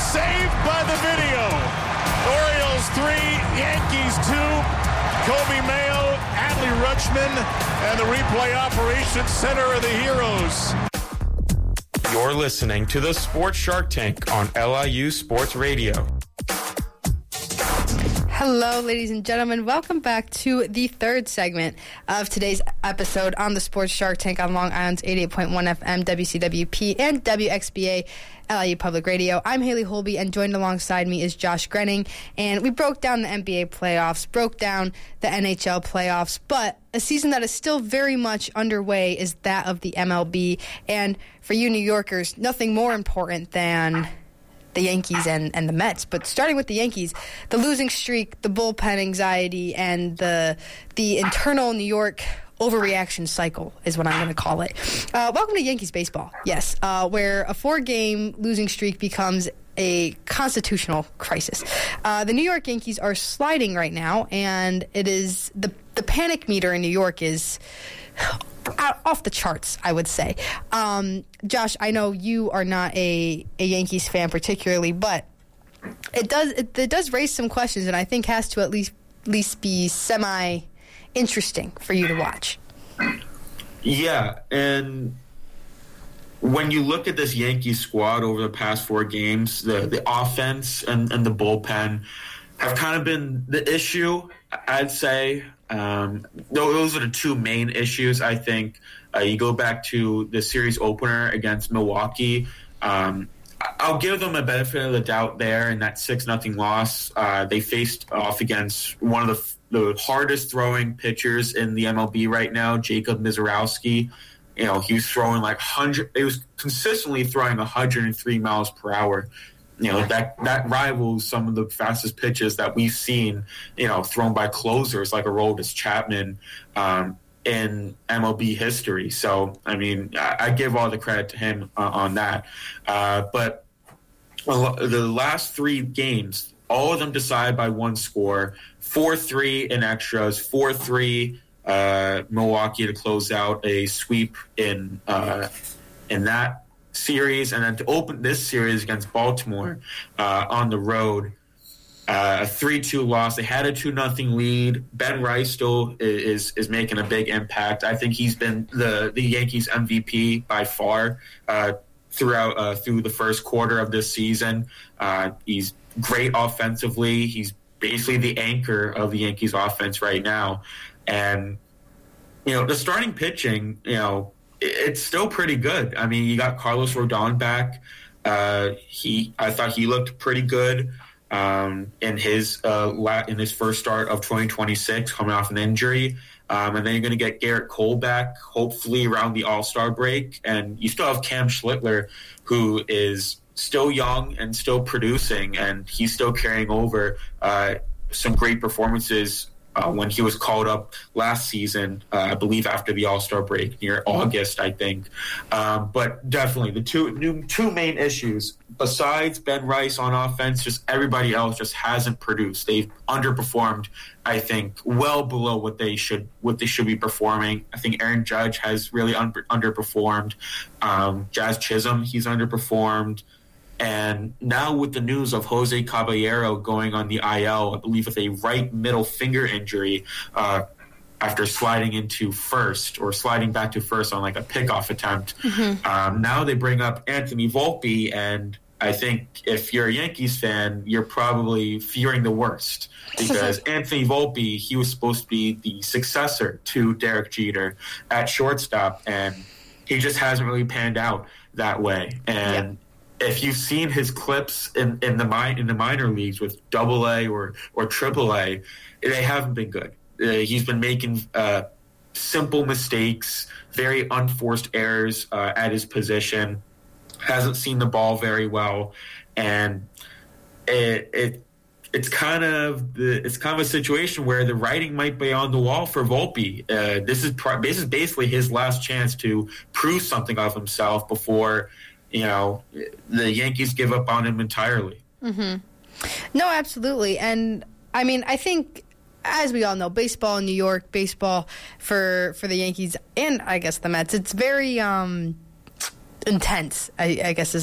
Saved by the video. Orioles 3, Yankees 2. Kobe Mayo, Adley Rutschman, and the replay operations center of the heroes. You're listening to the Sports Shark Tank on LIU Sports Radio. Hello, ladies and gentlemen. Welcome back to the third segment of today's episode on the Sports Shark Tank on Long Island's 88.1 FM, WCWP, and WXBA LIU Public Radio. I'm Haley Holby, and joined alongside me is Josh Grenning. And we broke down the NBA playoffs, broke down the NHL playoffs, but a season that is still very much underway is that of the MLB. And for you New Yorkers, nothing more important than the Yankees and the Mets. But starting with the Yankees, the losing streak, the bullpen anxiety, and the internal New York overreaction cycle is what I'm going to call it. Welcome to Yankees baseball, yes, where a 4-game losing streak becomes a constitutional crisis. The New York Yankees are sliding right now, and it is the panic meter in New York is off the charts, I would say. Josh, I know you are not a Yankees fan particularly, but it does raise some questions, and I think has to at least be semi-interesting for you to watch. Yeah, and when you look at this Yankees squad over the past 4 games, the offense and the bullpen have kind of been the issue, I'd say. Those are the 2 main issues, I think. You go back to the series opener against Milwaukee. I'll give them a benefit of the doubt there in that 6-0 loss. They faced off against one of the hardest throwing pitchers in the MLB right now, Jacob Misiorowski. You know, he was throwing he was consistently throwing 103 miles per hour. You know, that rivals some of the fastest pitches that we've seen, you know, thrown by closers like Aroldis Chapman in MLB history. So, I mean, I give all the credit to him on that. But the last 3 games, all of them decided by 1 score, 4-3 in extras, 4-3 Milwaukee to close out a sweep in that series, and then to open this series against Baltimore on the road, a 3-2 loss. They had a 2-0 lead. Ben Rice still is making a big impact. I think he's been the Yankees MVP by far through the first quarter of this season. He's great offensively. He's basically the anchor of the Yankees offense right now. And, you know, the starting pitching, you know, it's still pretty good. I mean, you got Carlos Rodon back. I thought he looked pretty good in his first start of 2026, coming off an injury. And then you're going to get Garrett Cole back, hopefully around the All-Star break. And you still have Cam Schlittler, who is still young and still producing, and he's still carrying over some great performances when he was called up last season, I believe after the All-Star break near August, I think. But definitely the two main issues, besides Ben Rice on offense, just everybody else just hasn't produced. They've underperformed, I think, well below what they should be performing. I think Aaron Judge has really underperformed. Jazz Chisholm, he's underperformed. And now with the news of Jose Caballero going on the IL, I believe with a right middle finger injury after sliding back to first on like a pickoff attempt. Mm-hmm. Now they bring up Anthony Volpe, and I think if you're a Yankees fan, you're probably fearing the worst because Anthony Volpe, he was supposed to be the successor to Derek Jeter at shortstop, and he just hasn't really panned out that way. And if you've seen his clips in the minor leagues with AA or AAA, they haven't been good. He's been making simple mistakes, very unforced errors at his position. Hasn't seen the ball very well, and it's kind of a situation where the writing might be on the wall for Volpe. This is basically his last chance to prove something of himself before, you know, the Yankees give up on him entirely. Mm-hmm. No, absolutely. And, I mean, I think, as we all know, baseball in New York, baseball for the Yankees, and I guess the Mets, it's very intense, I guess is